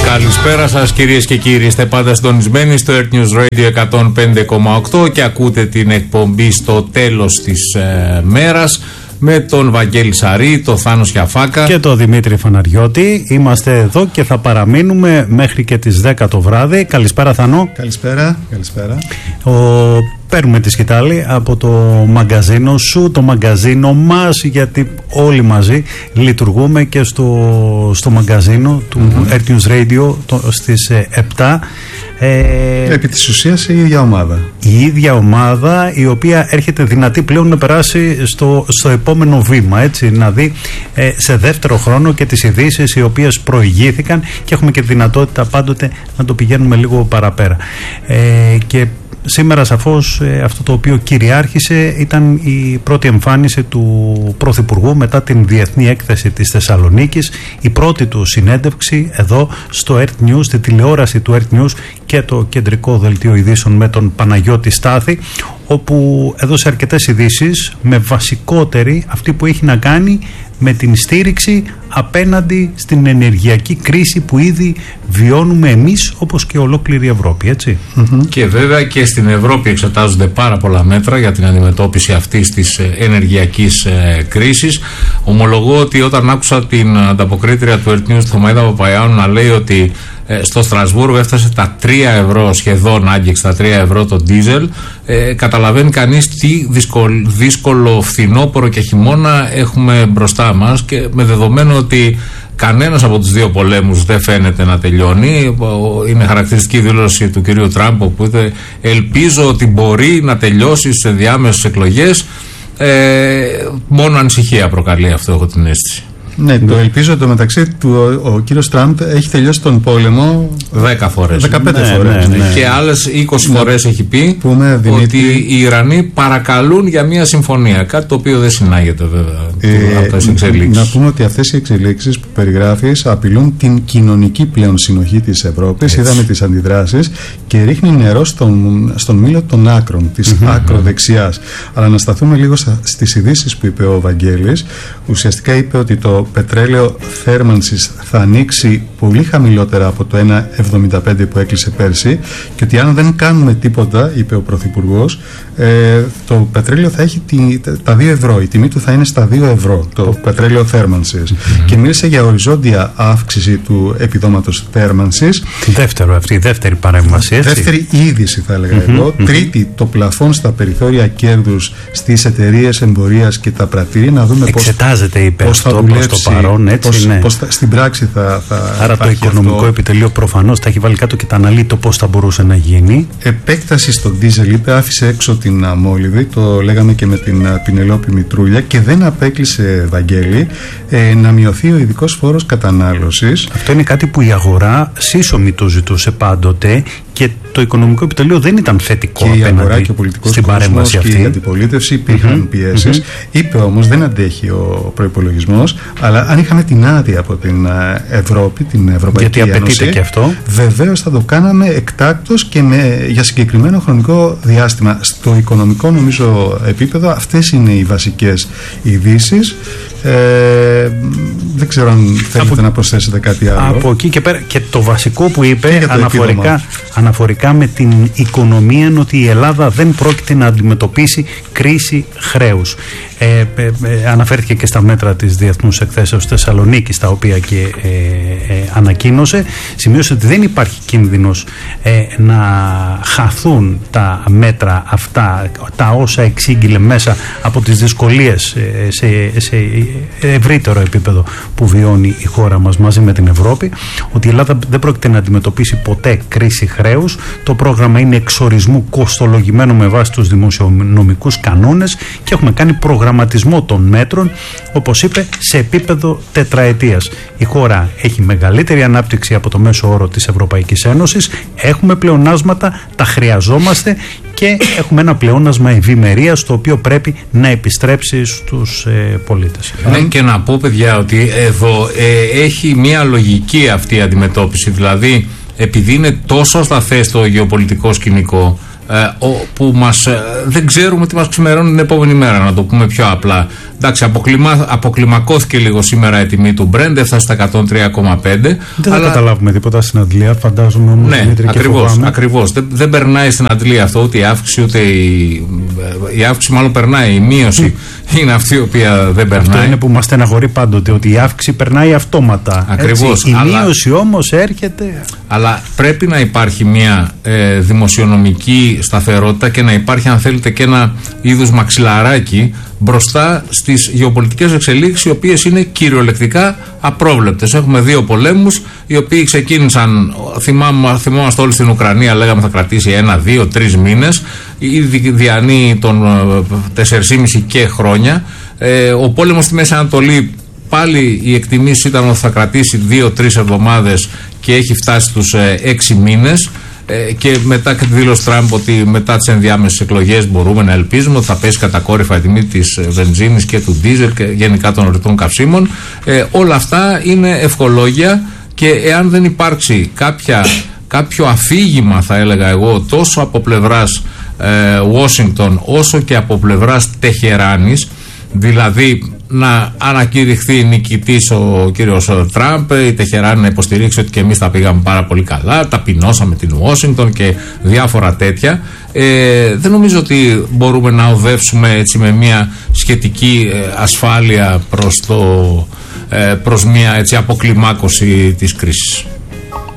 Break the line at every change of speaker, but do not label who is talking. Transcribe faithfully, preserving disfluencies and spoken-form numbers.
Καλησπέρα σας κυρίες και κύριοι, είστε πάντα συντονισμένοι στο Earth News Radio εκατόν πέντε κόμμα οκτώ και ακούτε την εκπομπή στο τέλος της ε, μέρας με τον Βαγγέλη Σαρή, τον Θάνο Σιαφάκα
και τον Δημήτρη Φαναριώτη. Είμαστε εδώ και θα παραμείνουμε μέχρι και τις δέκα το βράδυ. Καλησπέρα Θάνο.
Καλησπέρα, καλησπέρα.
Ο... Παίρνουμε τη σκητάλη από το μαγκαζίνο σου, το μαγκαζίνο μας, γιατί όλοι μαζί λειτουργούμε και στο, στο μαγκαζίνο του mm-hmm. Earth News Radio το, στις επτά.
Ε, Επί της ουσίας η ίδια ομάδα.
Η ίδια ομάδα, η οποία έρχεται δυνατή πλέον να περάσει στο, στο επόμενο βήμα, έτσι, να δει ε, σε δεύτερο χρόνο και τις ειδήσεις οι οποίες προηγήθηκαν και έχουμε και τη δυνατότητα πάντοτε να το πηγαίνουμε λίγο παραπέρα. Ε, και σήμερα σαφώς ε, αυτό το οποίο κυριάρχησε ήταν η πρώτη εμφάνιση του Πρωθυπουργού μετά την Διεθνή Έκθεση της Θεσσαλονίκης, η πρώτη του συνέντευξη εδώ στο Earth News, στη τηλεόραση του Earth News και το κεντρικό δελτίο ειδήσεων με τον Παναγιώτη Στάθη, όπου έδωσε αρκετές ειδήσεις, με βασικότερη αυτή που έχει να κάνει με την στήριξη απέναντι στην ενεργειακή κρίση που ήδη βιώνουμε εμείς όπως και ολόκληρη η Ευρώπη, έτσι.
Mm-hmm. Και βέβαια και στην Ευρώπη εξετάζονται πάρα πολλά μέτρα για την αντιμετώπιση αυτής της ενεργειακής ε, κρίσης. Ομολογώ ότι όταν άκουσα την ανταποκρίτρια του Earth News, Θωμαΐδα Παπαϊάνου, να λέει ότι ε, στο Στρασβούργο έφτασε τα τρία ευρώ, σχεδόν άγγιξε τα τρία ευρώ το ντίζελ, ε, καταλαβαίνει κανείς τι δύσκολο, δύσκολο φθινόπωρο και χειμώνα έχουμε μπροστά μας, και με δεδομένο ότι κανένας από τους δύο πολέμους δεν φαίνεται να τελειώνει. Είναι χαρακτηριστική δήλωση του κυρίου Τραμπ που είπε ελπίζω ότι μπορεί να τελειώσει σε διάμεσες εκλογές. Ε, μόνο ανησυχία προκαλεί αυτό, έχω την αίσθηση.
Ναι, το ελπίζω. Το μεταξύ του ο, ο κύριος Τραμπ έχει τελειώσει τον πόλεμο
δέκα φορές.
δεκαπέντε
ναι,
φορές.
Ναι, ναι. Και άλλες είκοσι ναι. φορές έχει πει
Πούμε, Δημήτρη,
ότι οι Ιρανοί παρακαλούν για μια συμφωνία. Κάτι το οποίο δεν συνάγεται βέβαια ε, από τις εξελίξεις.
Να πούμε ότι αυτές οι εξελίξεις που περιγράφεις απειλούν την κοινωνική πλέον συνοχή της Ευρώπης. Έτσι. Είδαμε τις αντιδράσεις και ρίχνει νερό στον, στον μήλο των άκρων, της mm-hmm. ακροδεξιάς. Αλλά να σταθούμε λίγο στις ειδήσεις που είπε ο Βαγγέλης. Ουσιαστικά είπε ότι το πετρέλαιο θέρμανσης θα ανοίξει πολύ χαμηλότερα από το ένα εβδομήντα πέντε που έκλεισε πέρσι, και ότι αν δεν κάνουμε τίποτα, είπε ο Πρωθυπουργός, ε, το πετρέλαιο θα έχει τη, τα δύο ευρώ, η τιμή του θα είναι στα δύο ευρώ το πετρέλαιο θέρμανσης. Mm-hmm. Και μίλησε για οριζόντια αύξηση του επιδόματος θέρμανσης.
Δεύτερο, αυτή η δεύτερη παρέμβαση, έτσι.
Δεύτερη είδηση θα έλεγα mm-hmm. εγώ. Mm-hmm. Τρίτη, το πλαφόν στα περιθώρια κέρδους στις εταιρείες εμπορίας και τα πρατήρια. Να δούμε
εξετάζεται, είπε,
πώς θα δουλέψει,
το παρόν, έτσι,
πώς,
ναι.
πώς θα, στην πράξη θα, θα
Άρα το οικονομικό αυτό. Επιτελείο προφανώς τα έχει βάλει κάτω και τα αναλύει το πώς θα μπορούσε να γίνει.
Επέκταση στο ντίζελ, είπε, άφησε έξω την αμόλυβη, το λέγαμε και με την Πινελόπη Μητρούλια, και δεν απέκλεισε, Βαγγέλη, ε, να μειωθεί ο ειδικός φόρος κατανάλωσης.
Αυτό είναι κάτι που η αγορά σύσσωμη το ζητούσε πάντοτε, και το οικονομικό επιτελείο δεν ήταν θετικό
και
απέναντι
η αγορά και ο πολιτικός
στην παρέμβαση αυτή.
Και η αντιπολίτευση υπήρχαν mm-hmm. πιέσεις. Mm-hmm. Είπε όμως δεν αντέχει ο προϋπολογισμός, αλλά αν είχαμε την άδεια από την Ευρώπη, την Ευρωπαϊκή
Γιατί
Ένωση,
απαιτείται και αυτό,
βεβαίως θα το κάναμε εκτάκτως και με, για συγκεκριμένο χρονικό διάστημα. Στο οικονομικό νομίζω επίπεδο αυτές είναι οι βασικές ειδήσεις. Ε, δεν ξέρω αν θέλετε από, να προσθέσετε κάτι άλλο.
Από εκεί και πέρα, και το βασικό που είπε αναφορικά, αναφορικά με την οικονομία, είναι ότι η Ελλάδα δεν πρόκειται να αντιμετωπίσει κρίση χρέους. Ε, ε, ε, αναφέρθηκε και στα μέτρα της Διεθνούς Εκθέσεως Θεσσαλονίκης, τα οποία και ε, ε, ανακοίνωσε. Σημείωσε ότι δεν υπάρχει κίνδυνος ε, να χαθούν τα μέτρα αυτά, τα όσα εξήγηλε μέσα από τις δυσκολίες ε, σε, σε ευρύτερο επίπεδο που βιώνει η χώρα μας μαζί με την Ευρώπη, ότι η Ελλάδα δεν πρόκειται να αντιμετωπίσει ποτέ κρίση χρέους. Το πρόγραμμα είναι εξορισμού κοστολογημένο με βάση τους δημοσιονομικούς κανόνες και έχουμε κάνει προγραμματισμό των μέτρων, όπως είπε, σε επίπεδο τετραετίας. Η χώρα έχει μεγαλύτερη ανάπτυξη από το μέσο όρο της Ευρωπαϊκής Ένωσης, έχουμε πλεονάσματα, τα χρειαζόμαστε και έχουμε ένα πλεόνασμα ευημερίας, το οποίο πρέπει να επιστρέψει στους ε, πολίτες.
Ναι, και να πω, παιδιά, ότι εδώ ε, έχει μια λογική αυτή η αντιμετώπιση. Δηλαδή, επειδή είναι τόσο σταθές το γεωπολιτικό σκηνικό, που μας, δεν ξέρουμε τι μας ξημερώνει την επόμενη μέρα, να το πούμε πιο απλά. Εντάξει, αποκλιμα, αποκλιμακώθηκε λίγο σήμερα η τιμή του Brent, έφτασε στα εκατόν τρία κόμμα πέντε.
Δεν αλλά... θα καταλάβουμε τίποτα στην αντλία, φαντάζομαι όμως.
Ναι,
Δημήτρη,
ακριβώς, ακριβώς. Δεν, δεν περνάει στην αντλία αυτό ούτε η αύξηση, ούτε η, η αύξηση μάλλον περνάει, η μείωση mm. είναι αυτή η οποία δεν περνάει.
Αυτό είναι που μας στεναχωρεί πάντοτε, ότι η αύξηση περνάει αυτόματα.
Ακριβώς.
Η
αλλά,
μείωση όμως έρχεται.
Αλλά πρέπει να υπάρχει μια ε, δημοσιονομική σταθερότητα και να υπάρχει, αν θέλετε, και ένα είδους μαξιλαράκι μπροστά στις γεωπολιτικές εξελίξεις, οι οποίες είναι κυριολεκτικά απρόβλεπτες. Έχουμε δύο πολέμους οι οποίοι ξεκίνησαν, θυμάμαι, θυμόμαστε όλοι στην Ουκρανία, λέγαμε θα κρατήσει ένα, δύο, τρεις μήνες, ήδη διανύει των τεσσερισμισι και χρόνια. Ε, ο πόλεμος στη Μέση Ανατολή, πάλι οι εκτιμήσεις ήταν ότι θα κρατήσει δύο-τρεις εβδομάδες και έχει φτάσει στους ε, έξι μήνες. Και μετά και τη δήλωση Τραμπ ότι μετά τις ενδιάμεσες εκλογές μπορούμε να ελπίζουμε ότι θα πέσει κατακόρυφα η τιμή της βενζίνης και του ντίζελ και γενικά των ορυκτών καυσίμων. Ε, όλα αυτά είναι ευχολόγια, και εάν δεν υπάρξει κάποια, κάποιο αφήγημα, θα έλεγα εγώ, τόσο από πλευράς Ουάσιγκτον ε, όσο και από πλευράς Τεχεράνης, δηλαδή να ανακηρυχθεί νικητής ο κύριος Τραμπ, η Τεχεράνη να υποστηρίξει ότι και εμείς τα πήγαμε πάρα πολύ καλά, ταπεινώσαμε την Ουάσιγκτον και διάφορα τέτοια. Ε, δεν νομίζω ότι μπορούμε να οδεύσουμε έτσι με μια σχετική ασφάλεια προς, το, προς μια έτσι αποκλιμάκωση της κρίσης.